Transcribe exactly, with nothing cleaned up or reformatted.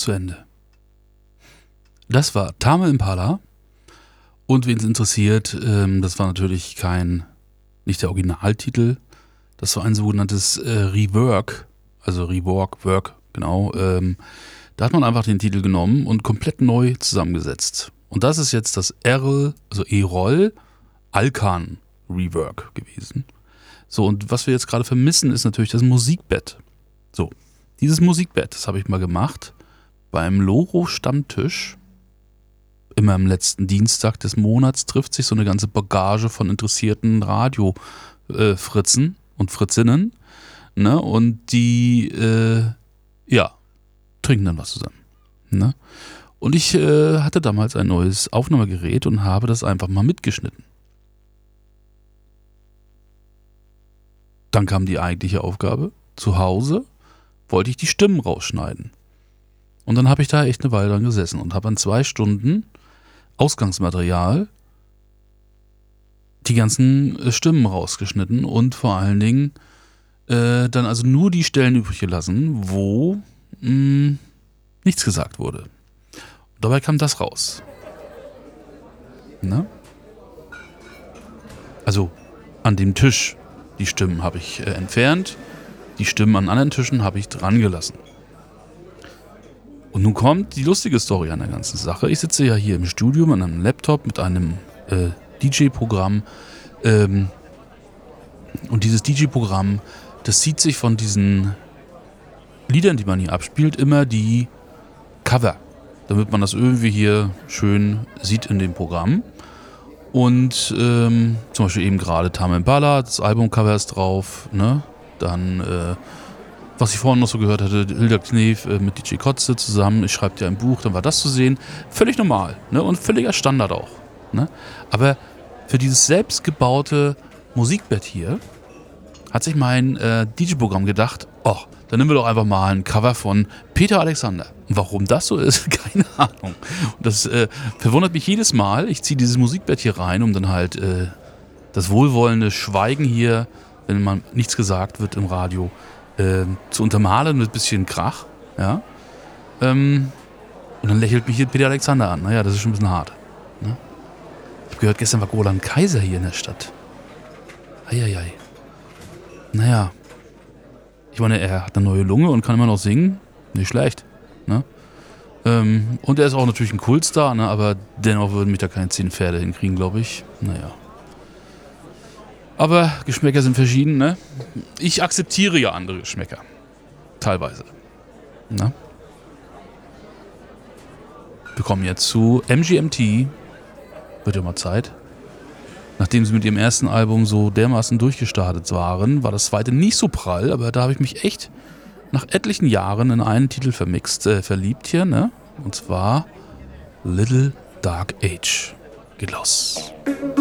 zu Ende. Das war Tame Impala. Und wen es interessiert, ähm, das war natürlich kein, nicht der Originaltitel. Das war ein sogenanntes äh, Rework, also Rework, Work, genau. Ähm, da hat man einfach den Titel genommen und komplett neu zusammengesetzt. Und das ist jetzt das Errol, also Errol Alkan Rework gewesen. So, und was wir jetzt gerade vermissen, ist natürlich das Musikbett. So, dieses Musikbett, das habe ich mal gemacht beim Loro-Stammtisch. Immer am letzten Dienstag des Monats trifft sich so eine ganze Bagage von interessierten Radio-Fritzen äh, und Fritzinnen. Ne? Und die, äh, ja, trinken dann was zusammen. Ne? Und ich äh, hatte damals ein neues Aufnahmegerät und habe das einfach mal mitgeschnitten. Dann kam die eigentliche Aufgabe. Zu Hause wollte ich die Stimmen rausschneiden. Und dann habe ich da echt eine Weile dran gesessen und habe an zwei Stunden Ausgangsmaterial die ganzen Stimmen rausgeschnitten und vor allen Dingen äh, dann also nur die Stellen übrig gelassen, wo mh, nichts gesagt wurde. Und dabei kam das raus. Ne? Also an dem Tisch, die Stimmen habe ich äh, entfernt, die Stimmen an anderen Tischen habe ich dran gelassen. Und nun kommt die lustige Story an der ganzen Sache. Ich sitze ja hier im Studio mit einem Laptop, mit einem äh, D J-Programm. Ähm, und dieses D J-Programm, das zieht sich von diesen Liedern, die man hier abspielt, immer die Cover. Damit man das irgendwie hier schön sieht in dem Programm. Und ähm, zum Beispiel eben gerade Tame Impala, das Albumcover ist drauf. Ne? Dann... Äh, was ich vorhin noch so gehört hatte, Hilda Knef äh, mit D J Kotze zusammen, ich schreibe dir ein Buch, dann war das zu sehen. Völlig normal, ne? Und völliger Standard auch. Ne? Aber für dieses selbstgebaute Musikbett hier hat sich mein äh, D J-Programm gedacht, oh, dann nehmen wir doch einfach mal ein Cover von Peter Alexander. Und warum das so ist, keine Ahnung. Und das äh, verwundert mich jedes Mal. Ich ziehe dieses Musikbett hier rein, um dann halt äh, das wohlwollende Schweigen hier, wenn man nichts gesagt wird im Radio, Äh, zu untermalen mit ein bisschen Krach, ja. Ähm, und dann lächelt mich hier Peter Alexander an. Naja, das ist schon ein bisschen hart. Ne? Ich habe gehört, gestern war Roland Kaiser hier in der Stadt. Eieiei. Naja. Ich meine, er hat eine neue Lunge und kann immer noch singen. Nicht schlecht. Ne? Ähm, und er ist auch natürlich ein Kultstar, ne? Aber dennoch würden mich da keine zehn Pferde hinkriegen, glaube ich. Naja. Aber Geschmäcker sind verschieden, ne? Ich akzeptiere ja andere Geschmäcker. Teilweise. Na? Wir kommen jetzt zu M G M T. Wird ja mal Zeit. Nachdem sie mit ihrem ersten Album so dermaßen durchgestartet waren, war das zweite nicht so prall, aber da habe ich mich echt nach etlichen Jahren in einen Titel vermixt, äh, verliebt hier, ne? Und zwar Little Dark Age. Geht los.